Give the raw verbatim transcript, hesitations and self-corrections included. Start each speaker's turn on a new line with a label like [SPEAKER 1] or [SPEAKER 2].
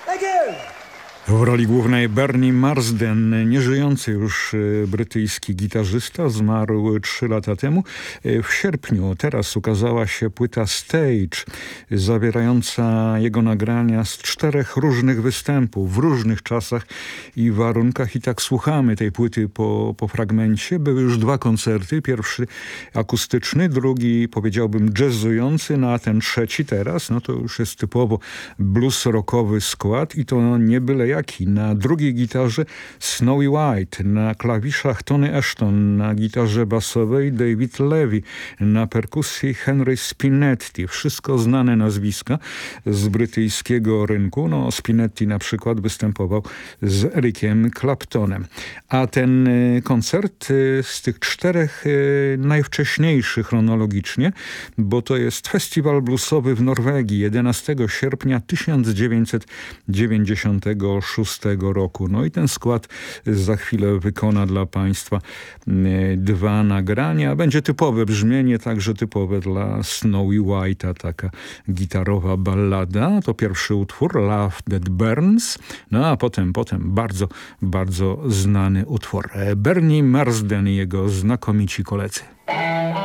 [SPEAKER 1] Thank you!
[SPEAKER 2] W roli głównej Bernie Marsden, nieżyjący już brytyjski gitarzysta, zmarł trzy lata temu. W sierpniu teraz ukazała się płyta Stage, zawierająca jego nagrania z czterech różnych występów w różnych czasach i warunkach. I tak słuchamy tej płyty po, po fragmencie. Były już dwa koncerty. Pierwszy akustyczny, drugi powiedziałbym jazzujący, no a ten trzeci teraz, no to już jest typowo blues rockowy skład i to nie byle jak. Na drugiej gitarze Snowy White, na klawiszach Tony Ashton, na gitarze basowej David Levy, na perkusji Henry Spinetti. Wszystko znane nazwiska z brytyjskiego rynku. No, Spinetti na przykład występował z Ericiem Claptonem. A ten koncert z tych czterech najwcześniejszy chronologicznie, bo to jest festiwal bluesowy w Norwegii jedenastego sierpnia tysiąc dziewięćset dziewięćdziesiątego szóstego roku. No i ten skład za chwilę wykona dla Państwa dwa nagrania. Będzie typowe brzmienie, także typowe dla Snowy White'a, taka gitarowa ballada. To pierwszy utwór, Love That Burns. No a potem, potem bardzo, bardzo znany utwór. Bernie Marsden i jego znakomici koledzy.